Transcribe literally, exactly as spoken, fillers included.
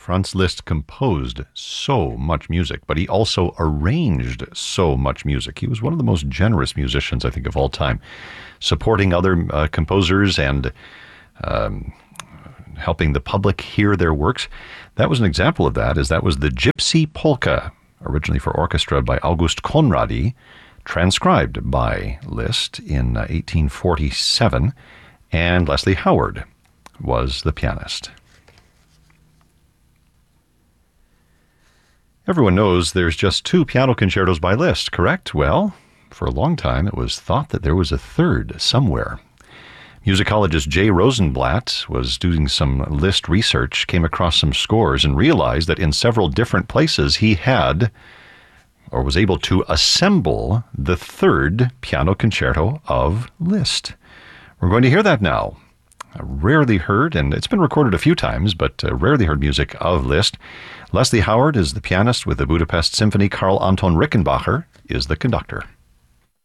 Franz Liszt composed so much music, but he also arranged so much music. He was one of the most generous musicians, I think, of all time, supporting other uh, composers and um, helping the public hear their works. That was an example of that, as that was the Gypsy Polka, originally for orchestra by August Conradi, transcribed by Liszt in uh, eighteen forty-seven, and Leslie Howard was the pianist. Everyone knows there's just two piano concertos by Liszt, correct? Well, for a long time it was thought that there was a third somewhere. Musicologist Jay Rosenblatt was doing some Liszt research, came across some scores, and realized that in several different places he had, or was able to assemble, the third piano concerto of Liszt. We're going to hear that now. Rarely heard, and it's been recorded a few times, but uh, rarely heard music of Liszt. Leslie Howard is the pianist with the Budapest Symphony. Carl Anton Rickenbacher is the conductor.